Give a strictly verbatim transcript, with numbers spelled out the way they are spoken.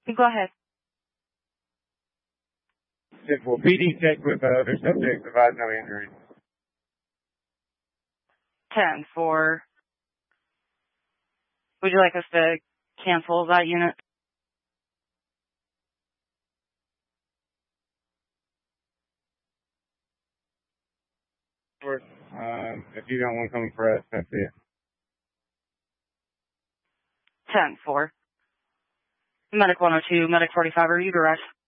Go ahead. Simple. P D check with uh, other subjects provides no injuries. ten four. Would you like us to cancel that unit? Um, if you don't want to come for us, that's it. ten four. Medic one oh two, Medic forty-five, are you direct?